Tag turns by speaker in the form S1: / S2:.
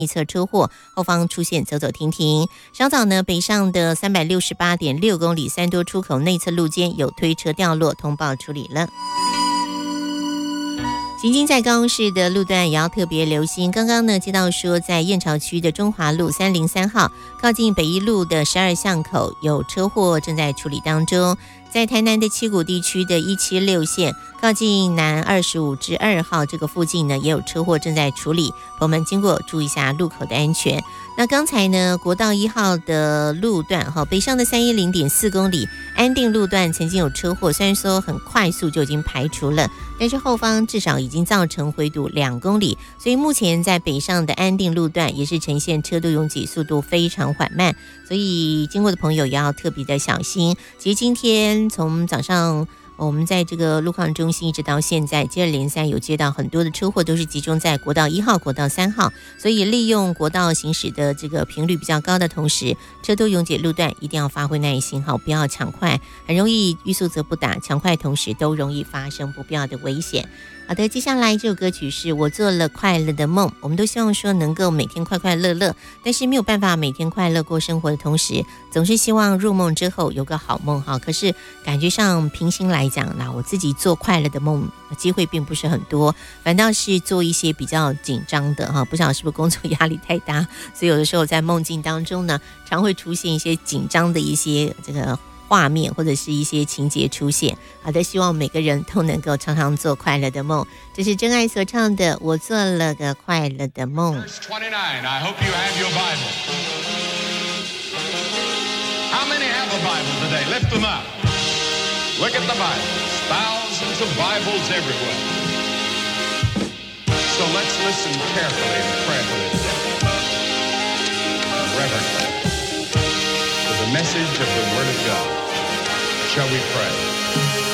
S1: 一侧车祸，后方出现走走停停。稍早呢，北上的368.6公里三多出口内侧路肩有推车掉落，通报处理了。行经在高雄市的路段也要特别留心。刚刚呢接到说，在燕巢区的中华路303号靠近北一路的12巷口有车祸正在处理当中。在台南的七股地区的176线靠近南25之2号这个附近呢，也有车祸正在处理，朋友们经过注意一下路口的安全。那刚才呢，国道1号的路段北上的310.4公里安定路段曾经有车祸，虽然说很快速就已经排除了，但是后方至少已经造成回堵2公里，所以目前在北上的安定路段也是呈现车多拥挤，速度非常缓慢，所以经过的朋友也要特别的小心。其实今天从早上我们在这个路况中心一直到现在接二连三有接到很多的车祸，都是集中在国道1号、国道3号，所以利用国道行驶的这个频率比较高的同时，车多拥挤路段一定要发挥耐心，不要抢快，很容易欲速则不达，抢快同时都容易发生不必要的危险。好的，接下来这首歌曲是我做了快乐的梦。我们都希望说能够每天快快乐乐，但是没有办法每天快乐过生活的同时，总是希望入梦之后有个好梦哈。可是感觉上平心来讲，那我自己做快乐的梦机会并不是很多，反倒是做一些比较紧张的哈。不晓得是不是工作压力太大，所以有的时候在梦境当中呢，常会出现一些紧张的一些这个画面或者是一些情节出现。好的，希望每个人都能够常常做快乐的梦。这是真爱所唱的《我做了个快乐的梦》。
S2: Verse 29, I hope you have your Bible. How many have a Bible today? Lift them up. Look at the Bibles. Thousands of Bibles everywhere. So let's listen carefully and prayerfully today. And reverently to the message of the Word of God. Shall we pray?